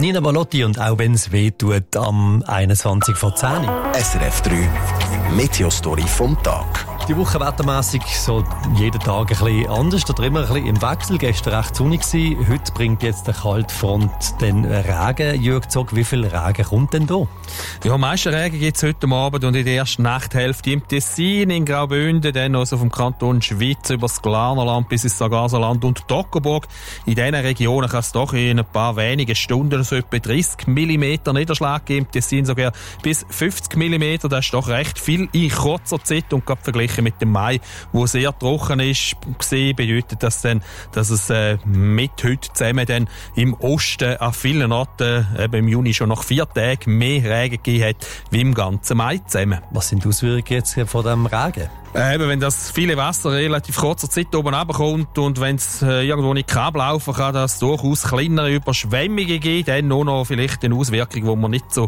Nina Balotti und auch wenn es weh tut, am 21 vor 10 Uhr. SRF 3 Meteostory vom Tag. Die Woche wettermässig so jeden Tag ein bisschen anders oder immer ein bisschen im Wechsel. Gestern recht sonnig gewesen. Heute bringt jetzt der Kaltfront den Regen. Jürg Zog, wie viel Regen kommt denn da? Ja, am meisten Regen gibt es heute Abend und in der ersten Nachthälfte im Tessin, in Graubünden, dann also vom Kanton Schwyz über das Glarnerland bis ins Sargaserland und Toggenburg. In diesen Regionen kann es doch in ein paar wenigen Stunden so etwa 30 mm Niederschlag geben. Im Tessin sogar bis 50 mm. Das ist doch recht viel in kurzer Zeit und gerade verglichen mit dem Mai, wo sehr trocken ist, bedeutet das dann, dass es mit heute zusammen dann im Osten an vielen Orten eben im Juni schon nach 4 Tagen mehr Regen gegeben hat, wie im ganzen Mai zusammen. Was sind die Auswirkungen jetzt von diesem Regen? Wenn das viele Wasser relativ kurzer Zeit oben runterkommt und wenn es irgendwo nicht laufen kann, dass es durchaus kleinere Überschwemmungen gibt, dann nur noch vielleicht eine Auswirkung, wo man nicht so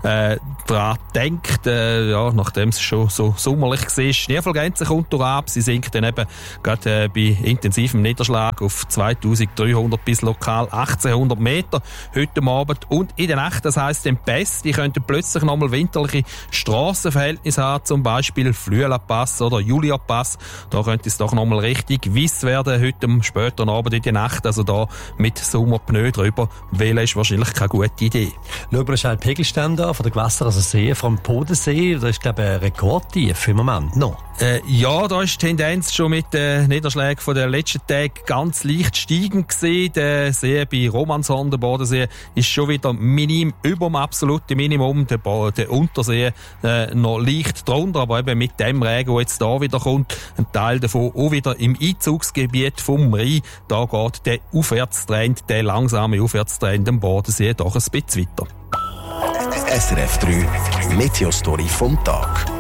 dran denkt. Nachdem es schon so sommerlich war, Schneefallgrenze kommt ab. Sie sinkt dann eben gerade bei intensivem Niederschlag auf 2300 bis lokal 1800 Meter heute Abend und in der Nacht. Das heisst, den Pässe, die könnten plötzlich nochmal winterliche Strassenverhältnisse haben, zum Beispiel Flüelapass oder Julia-Pass. Da könnte es doch nochmal richtig weiss werden heute am späteren Abend in der Nacht. Also da mit Sommerpneu drüber wählen ist wahrscheinlich keine gute Idee. Schauen wir schnell die Pegelstände an von den Gewässern, also See, vom Bodensee. Das ist, glaube ich, ein Rekordtief im Moment noch. Da ist die Tendenz schon mit den Niederschlägen von den letzten Tagen ganz leicht steigend gewesen. Der See bei Romanshorn, der Bodensee, ist schon wieder minim über dem absoluten Minimum. Der Untersee noch leicht drunter, aber eben mit dem Regen, der jetzt da wieder kommt, ein Teil davon auch wieder im Einzugsgebiet vom Rhein. Da geht der langsame Aufwärtstrend am Bodensee doch ein bisschen weiter. SRF 3 Meteostory vom Tag.